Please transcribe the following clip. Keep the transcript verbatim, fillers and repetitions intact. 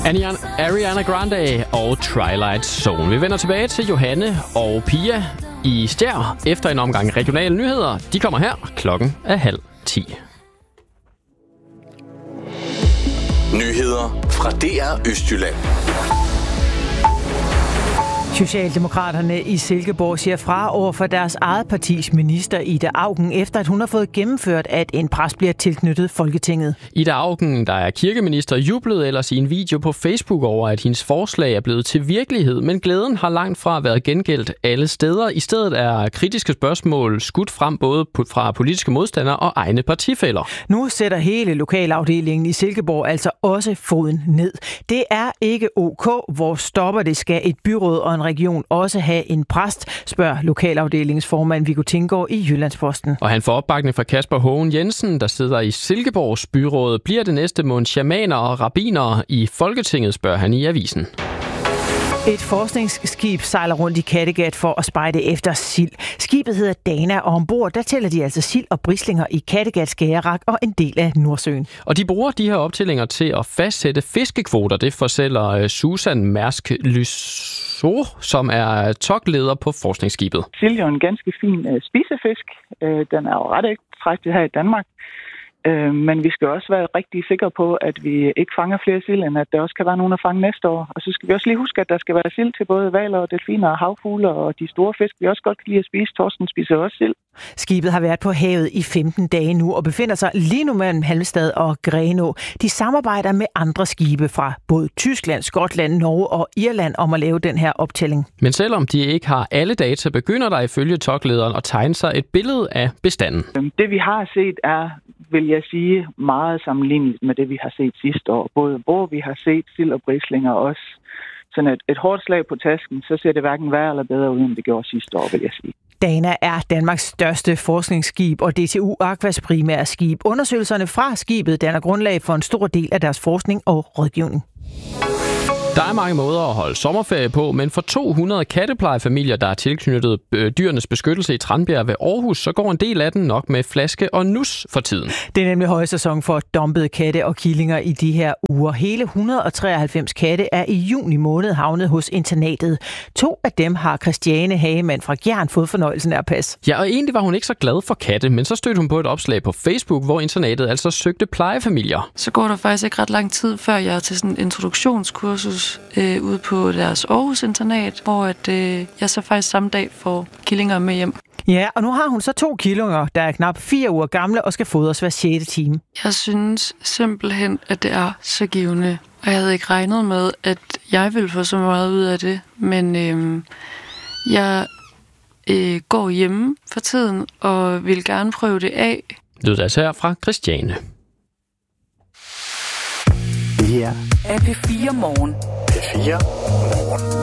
Ariana Grande og Twilight Zone. Vi vender tilbage til Johanne og Pia i Stjær efter en omgang regionale nyheder. De kommer her. Klokken er halv ti. Nyheder fra D R Østjylland. Socialdemokraterne i Silkeborg siger fra over for deres eget partis minister Ida Auken, efter at hun har fået gennemført, at en præst bliver tilknyttet Folketinget. Ida Auken, der er kirkeminister, jublede ellers i en video på Facebook over, at hendes forslag er blevet til virkelighed, men glæden har langt fra været gengældt alle steder. I stedet er kritiske spørgsmål skudt frem både fra politiske modstandere og egne partifæller. Nu sætter hele lokalafdelingen i Silkeborg altså også foden ned. Det er ikke ok. Hvor stopper det? Skal et byråd og en region også have en præst, spørger lokalafdelingsformand Viggo Tinggaard i Jyllandsposten. Og han får opbakning fra Kasper Hohen Jensen, der sidder i Silkeborgs byråd. Bliver det næste måned shamaner og rabbinere i Folketinget, spørger han i avisen. Et forskningsskib sejler rundt i Kattegat for at spejde efter sild. Skibet hedder Dana, og ombord der tæller de altså sild og brislinger i Kattegat, Skagerrak og en del af Nordsøen. Og de bruger de her optællinger til at fastsætte fiskekvoter. Det fortæller Susan Mærsk Lysso, som er togleder på forskningsskibet. Sild er en ganske fin uh, spisefisk. Uh, den er jo ret ekstraktiv her i Danmark. Men vi skal også være rigtig sikre på, at vi ikke fanger flere sild, end at der også kan være nogen at fange næste år. Og så skal vi også lige huske, at der skal være sild til både hvaler og delfiner og havfugle og de store fisk. Vi også godt kan lide at spise. Torsken spiser også sild. Skibet har været på havet i femten dage nu og befinder sig lige nu mellem Halmstad og Grenaa. De samarbejder med andre skibe fra både Tyskland, Skotland, Norge og Irland om at lave den her optælling. Men selvom de ikke har alle data, begynder der ifølge toglederen at tegne sig et billede af bestanden. Det vi har set er, vil jeg sige, meget sammenligneligt med det, vi har set sidste år. Både hvor vi har set sild og brislinger også. Sådan et, et hårdt slag på tasken, så ser det hverken værre eller bedre ud, end det gjorde sidste år, vil jeg sige. Dana er Danmarks største forskningsskib og D T U Aquas primære skib. Undersøgelserne fra skibet danner grundlag for en stor del af deres forskning og rådgivning. Der er mange måder at holde sommerferie på, men for to hundrede katteplejefamilier, der er tilknyttet dyrenes beskyttelse i Tranbjerg ved Aarhus, så går en del af den nok med flaske og nus for tiden. Det er nemlig højsæson for dumpede katte og killinger i de her uger. Hele et hundrede og treoghalvfems katte er i juni måned havnet hos internatet. To af dem har Christiane Hagemann fra Gjern fået fornøjelsen af at passe. Ja, og egentlig var hun ikke så glad for katte, men så stødte hun på et opslag på Facebook, hvor internatet altså søgte plejefamilier. Så går der faktisk ikke ret lang tid, før jeg er til sådan en introduktionskursus Øh, ude på deres Aarhus-internat, hvor at, øh, jeg så faktisk samme dag får killinger med hjem. Ja, og nu har hun så to killinger, der er knap fire uger gamle og skal fodres hver sjette time. Jeg synes simpelthen, at det er så givende. Og jeg havde ikke regnet med, at jeg ville få så meget ud af det. Men øh, jeg øh, går hjemme for tiden og vil gerne prøve det af. Lyder altså her fra Christiane. Det her er P fire Morgen. P fire Morgen.